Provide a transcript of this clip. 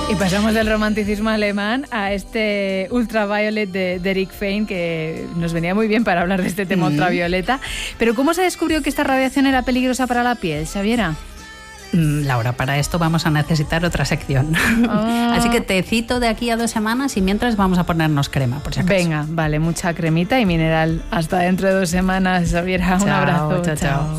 Y pasamos del romanticismo alemán a este Ultraviolet de Eric Fein, que nos venía muy bien para hablar de este tema ultravioleta. Pero ¿cómo se descubrió que esta radiación era peligrosa para la piel, Xaviera? Laura, para esto vamos a necesitar otra sección. Así que te cito de aquí a 2 semanas y mientras vamos a ponernos crema, por si acaso. Venga, vale, mucha cremita y mineral. Hasta dentro de 2 semanas, Xaviera. Un abrazo. Chao.